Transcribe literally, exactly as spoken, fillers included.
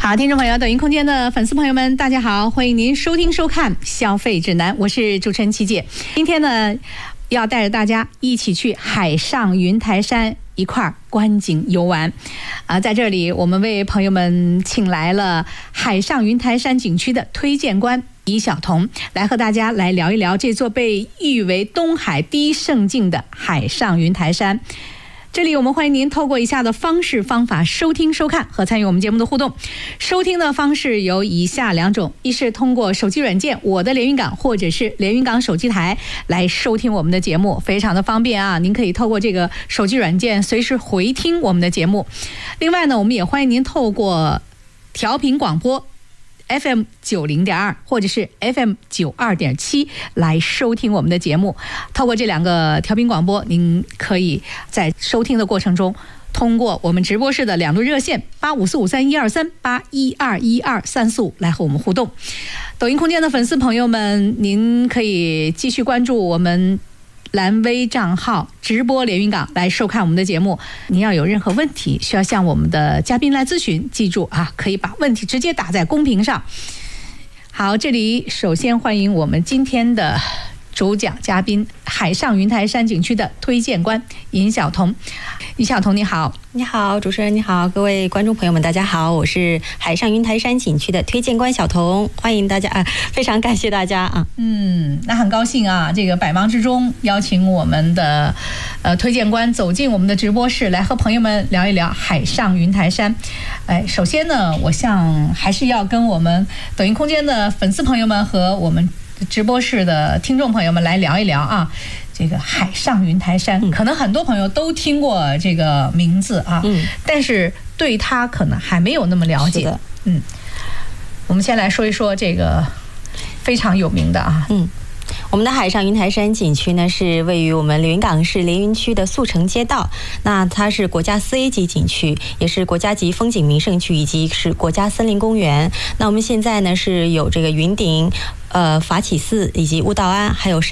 好，听众朋友，抖音空间的粉丝朋友们，大家好，欢迎您收听收看《消费指南》，我是主持人琪姐。今天呢，要带着大家一起去海上云台山一块观景游玩。啊，在这里我们为朋友们请来了海上云台山景区的推荐官尹晓彤，来和大家来聊一聊这座被誉为东海第一胜境的海上云台山。这里我们欢迎您透过以下的方式方法收听收看和参与我们节目的互动。收听的方式有以下两种，一是通过手机软件我的连云港或者是连云港手机台来收听我们的节目，非常的方便啊，您可以透过这个手机软件随时回听我们的节目。另外呢，我们也欢迎您透过调频广播F M 九零点二或者是 F M 九二点七来收听我们的节目。透过这两个调频广播，您可以在收听的过程中，通过我们直播室的两路热线八五四五三一二三八一二一二三四五来和我们互动。抖音空间的粉丝朋友们，您可以继续关注我们蓝微账号直播连云港来收看我们的节目。您要有任何问题需要向我们的嘉宾来咨询，记住啊，可以把问题直接打在公屏上。好，这里首先欢迎我们今天的主讲嘉宾，海上云台山景区的推荐官尹晓彤。尹晓彤你好。 你好，主持人你好，各位观众朋友们大家好，我是海上云台山景区的推荐官晓彤，欢迎大家啊，非常感谢大家啊。 嗯，那很高兴啊，这个百忙之中邀请我们的呃推荐官走进我们的直播室，来和朋友们聊一聊海上云台山。哎，首先呢，我想还是要跟我们抖音空间的粉丝朋友们和我们直播室的听众朋友们来聊一聊啊。这个海上云台山，可能很多朋友都听过这个名字啊，嗯，但是对它可能还没有那么了解。嗯，我们先来说一说这个非常有名的啊， 嗯。我们的海上云台山景区呢，是位于我们连云港市连云区的速成街道。那它是国家四 A 级景区，也是国家级风景名胜区，以及是国家森林公园。那我们现在呢是有这个云顶、呃法起寺以及悟道庵，还有山。